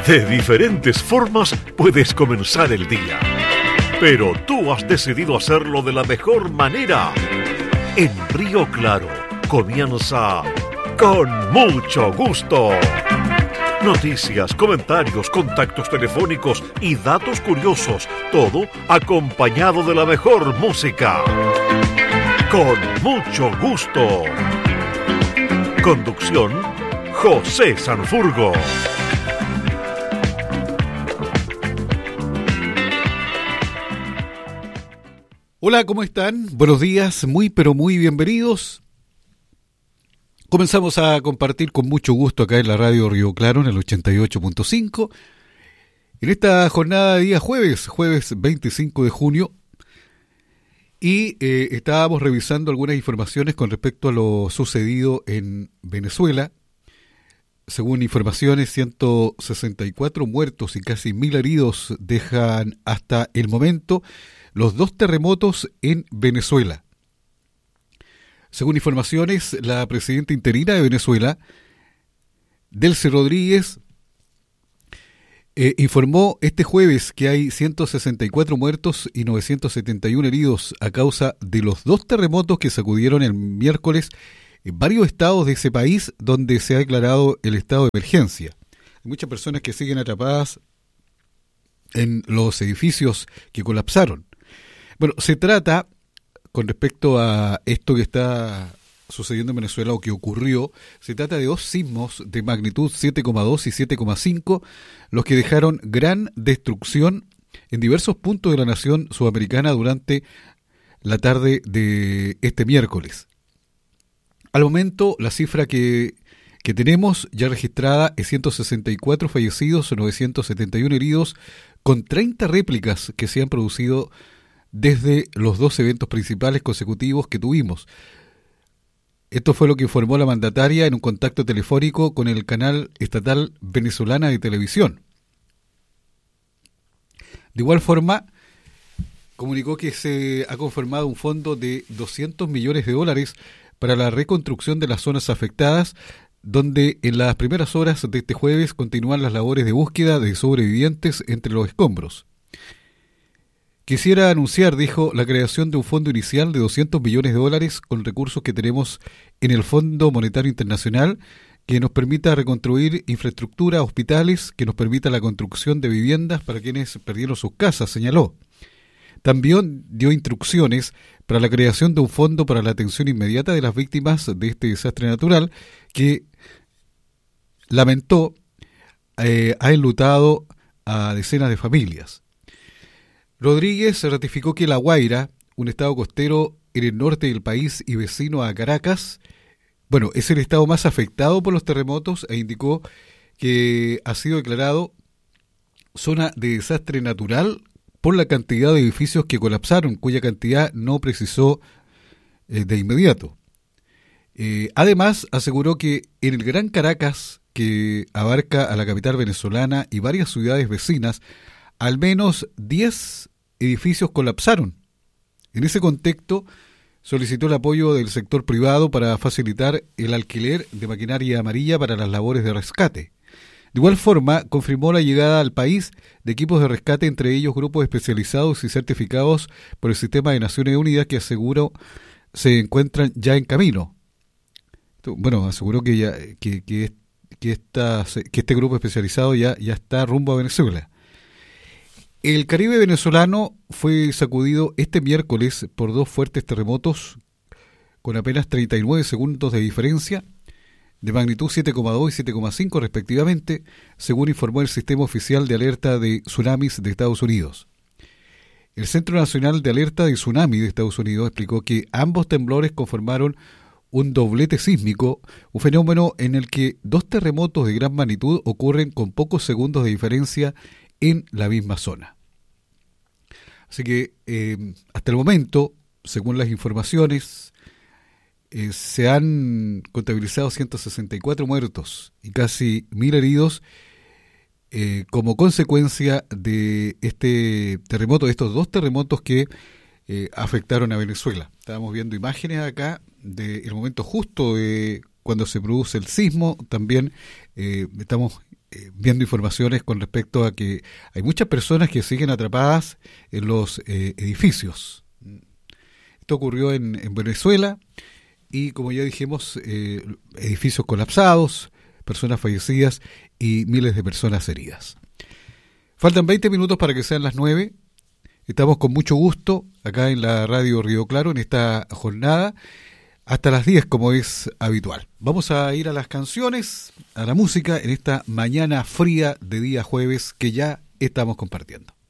De diferentes formas puedes comenzar el día, pero tú has decidido hacerlo de la mejor manera. En Río Claro comienza Con Mucho Gusto. Noticias, comentarios, contactos telefónicos y datos curiosos, todo acompañado de la mejor música. Con Mucho Gusto. Conducción, José Sanfurgo. Hola, ¿cómo están? Buenos días, muy bienvenidos. Comenzamos a compartir con mucho gusto acá en la radio Río Claro, en el 88.5. En esta jornada de día jueves 25 de junio. Y estábamos revisando algunas informaciones con respecto a lo sucedido en Venezuela. Según informaciones, 164 muertos y casi 1.000 heridos dejan hasta el momento los dos terremotos en Venezuela. Según informaciones, la presidenta interina de Venezuela, Delcy Rodríguez, informó este jueves que hay 164 muertos y 971 heridos a causa de los dos terremotos que sacudieron el miércoles en varios estados de ese país donde se ha declarado el estado de emergencia. Hay muchas personas que siguen atrapadas en los edificios que colapsaron. Bueno, se trata, con respecto a esto que está sucediendo en Venezuela o que ocurrió, se trata de dos sismos de magnitud 7,2 y 7,5, los que dejaron gran destrucción en diversos puntos de la nación sudamericana durante la tarde de este miércoles. Al momento, la cifra que tenemos ya registrada es 164 fallecidos, 971 heridos, con 30 réplicas que se han producido desde los dos eventos principales consecutivos que tuvimos. Esto fue lo que informó la mandataria en un contacto telefónico con el canal estatal venezolana de televisión. De igual forma, comunicó que se ha conformado un fondo de $200 millones para la reconstrucción de las zonas afectadas, donde en las primeras horas de este jueves continúan las labores de búsqueda de sobrevivientes entre los escombros. Quisiera anunciar, dijo, la creación de un fondo inicial de $200 millones con recursos que tenemos en el Fondo Monetario Internacional que nos permita reconstruir infraestructura, hospitales, que nos permita la construcción de viviendas para quienes perdieron sus casas, señaló. También dio instrucciones para la creación de un fondo para la atención inmediata de las víctimas de este desastre natural que, lamentó, ha enlutado a decenas de familias. Rodríguez ratificó que La Guaira, un estado costero en el norte del país y vecino a Caracas, es el estado más afectado por los terremotos e indicó que ha sido declarado zona de desastre natural por la cantidad de edificios que colapsaron, cuya cantidad no precisó de inmediato. Además, aseguró que en el Gran Caracas, que abarca a la capital venezolana y varias ciudades vecinas, al menos 10 edificios colapsaron. En ese contexto, solicitó el apoyo del sector privado para facilitar el alquiler de maquinaria amarilla para las labores de rescate. De igual forma, confirmó la llegada al país de equipos de rescate, entre ellos grupos especializados y certificados por el Sistema de Naciones Unidas, que aseguró se encuentran ya en camino. Aseguró que este grupo especializado ya está rumbo a Venezuela. El Caribe venezolano fue sacudido este miércoles por dos fuertes terremotos con apenas 39 segundos de diferencia, de magnitud 7,2 y 7,5 respectivamente, según informó el Sistema Oficial de Alerta de Tsunamis de Estados Unidos. El Centro Nacional de Alerta de Tsunami de Estados Unidos explicó que ambos temblores conformaron un doblete sísmico, un fenómeno en el que dos terremotos de gran magnitud ocurren con pocos segundos de diferencia en la misma zona. Así que hasta el momento, según las informaciones, se han contabilizado 164 muertos y casi 1.000 heridos como consecuencia de este terremoto, de estos dos terremotos que afectaron a Venezuela. Estábamos viendo imágenes acá del momento justo de cuando se produce el sismo. También estamos viendo informaciones con respecto a que hay muchas personas que siguen atrapadas en los edificios. Esto ocurrió en Venezuela y, como ya dijimos, edificios colapsados, personas fallecidas y miles de personas heridas. Faltan 20 minutos para que sean las 9. Estamos con mucho gusto acá en la radio Río Claro en esta jornada hasta las 10 como es habitual. Vamos a ir a las canciones, a la música en esta mañana fría de día jueves que ya estamos compartiendo.